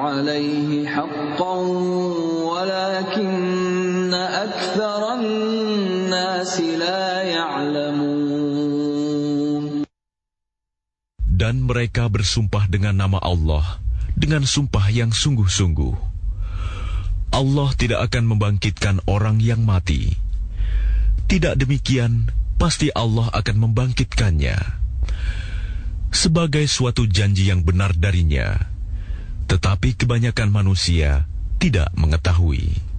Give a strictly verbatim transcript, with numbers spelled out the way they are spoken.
عليه حقا ولكن أكثر الناس لا يعلمون. Dan mereka bersumpah dengan nama Allah dengan sumpah yang sungguh-sungguh. Allah tidak akan membangkitkan orang yang mati. Tidak demikian, pasti Allah akan membangkitkannya sebagai suatu janji yang benar darinya. Tetapi kebanyakan manusia tidak mengetahui.